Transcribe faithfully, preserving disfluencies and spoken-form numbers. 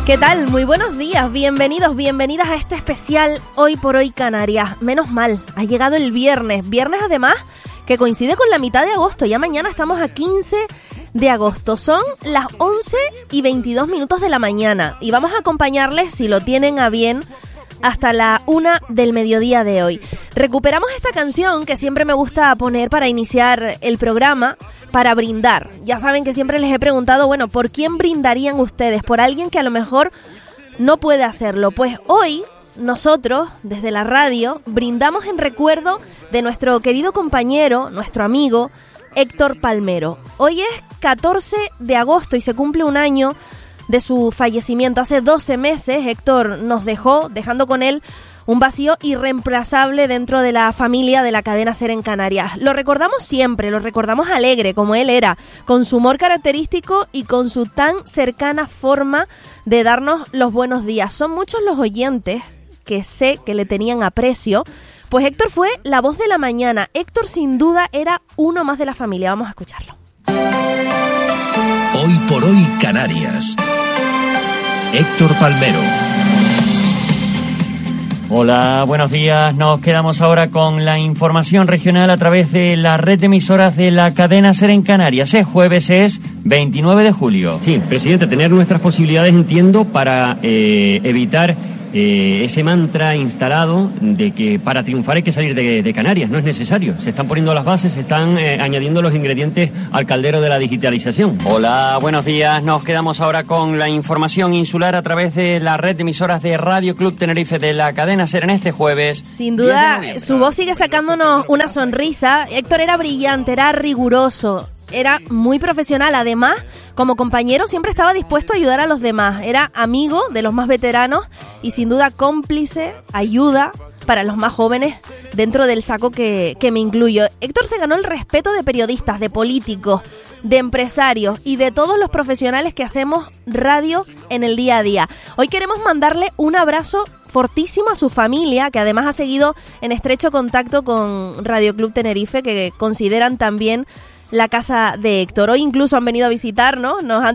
¿Qué tal? Muy buenos días, bienvenidos, bienvenidas a este especial Hoy por Hoy Canarias. Menos mal, ha llegado el viernes, viernes además que coincide con la mitad de agosto, ya mañana estamos a quince de agosto, son las once y veintidós minutos de la mañana y vamos a acompañarles, si lo tienen a bien, hasta la una del mediodía de hoy. Recuperamos esta canción que siempre me gusta poner para iniciar el programa, para brindar. Ya saben que siempre les he preguntado, bueno, ¿por quién brindarían ustedes? Por alguien que a lo mejor no puede hacerlo. Pues hoy nosotros, desde la radio, brindamos en recuerdo de nuestro querido compañero, nuestro amigo, Héctor Palmero. Hoy es catorce de agosto y se cumple un año de su fallecimiento. Hace doce meses Héctor nos dejó, dejando con él un vacío irreemplazable dentro de la familia de la cadena SER en Canarias. Lo recordamos siempre, lo recordamos alegre, como él era, con su humor característico y con su tan cercana forma de darnos los buenos días. Son muchos los oyentes que sé que le tenían aprecio, pues Héctor fue la voz de la mañana. Héctor sin duda era uno más de la familia. Vamos a escucharlo. Hoy por Hoy Canarias. Héctor Palmero. Hola, buenos días. Nos quedamos ahora con la información regional a través de la red de emisoras de la cadena SER en Canarias. Es jueves, es veintinueve de julio. Sí, presidente, tener nuestras posibilidades, entiendo, para eh, evitar eh, ese mantra instalado de que para triunfar hay que salir de, de Canarias. No es necesario. Se están poniendo las bases, se están eh, añadiendo los ingredientes al caldero de la digitalización. Hola, buenos días. Nos quedamos ahora con la información insular a través de la red de emisoras de Radio Club Tenerife de la cadena SER en este jueves. Sin duda, su voz sigue sacándonos una sonrisa. Héctor era brillante, era riguroso, era muy profesional. Además, como compañero siempre estaba dispuesto a ayudar a los demás. Era amigo de los más veteranos y sin duda cómplice, ayuda para los más jóvenes, dentro del saco que, que me incluyo. Héctor se ganó el respeto de periodistas, de políticos, de empresarios y de todos los profesionales que hacemos radio en el día a día. Hoy queremos mandarle un abrazo fortísimo a su familia, que además ha seguido en estrecho contacto con Radio Club Tenerife, que consideran también la casa de Héctor. Hoy incluso han venido a visitarnos, nos han